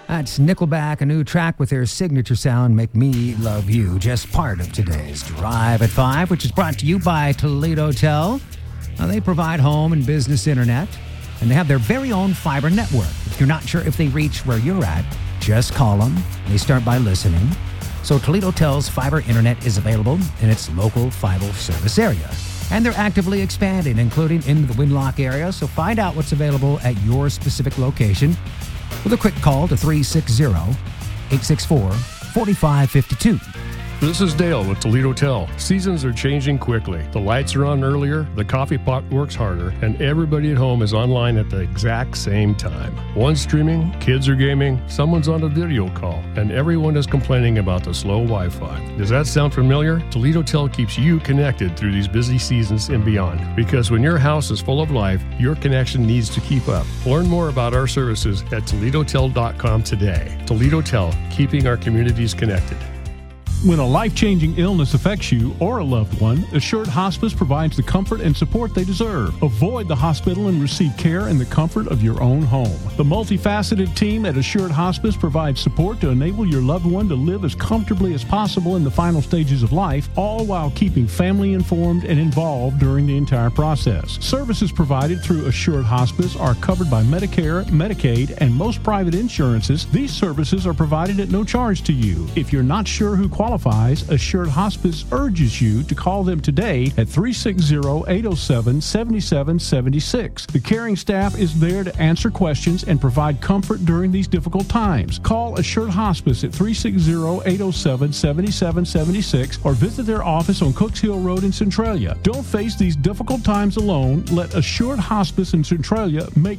That's Nickelback, a new track with their signature sound, Make Me Love You, just part of today's Drive at 5, which is brought to you by Toledo Tel. Now, they provide home and business internet, and they have their very own fiber network. If you're not sure if they reach where you're at, just call them. They start by listening. So Toledo Tel's fiber internet is available in its local fiber service area. And they're actively expanding, including into the Winlock area, so find out what's available at your specific location with a quick call to 360-864-4552. This is Dale with Toledo Tel. Seasons are changing quickly. The lights are on earlier, the coffee pot works harder, and everybody at home is online at the exact same time. One's streaming, kids are gaming, someone's on a video call, and everyone is complaining about the slow Wi-Fi. Does that sound familiar? Toledo Tel keeps you connected through these busy seasons and beyond. Because when your house is full of life, your connection needs to keep up. Learn more about our services at ToledoTel.com today. Toledo Tel, keeping our communities connected. When a life-changing illness affects you or a loved one, Assured Hospice provides the comfort and support they deserve. Avoid the hospital and receive care in the comfort of your own home. The multifaceted team at Assured Hospice provides support to enable your loved one to live as comfortably as possible in the final stages of life, all while keeping family informed and involved during the entire process. Services provided through Assured Hospice are covered by Medicare, Medicaid, and most private insurances. These services are provided at no charge to you. If you're not sure who qualifies, Assured Hospice urges you to call them today at 360-807-7776. The caring staff is there to answer questions and provide comfort during these difficult times. Call Assured Hospice at 360-807-7776 or visit their office on Cooks Hill Road in Centralia. Don't face these difficult times alone. Let Assured Hospice in Centralia make